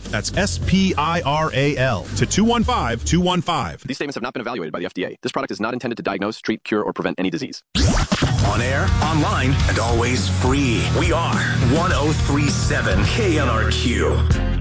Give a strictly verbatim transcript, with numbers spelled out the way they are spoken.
That's S P I R A L to two one five, two one five. These statements have not been evaluated by the F D A. This product is not intended to diagnose, treat, cure, or prevent any disease. On air, online, and always free. We are one oh three point seven K N R Q.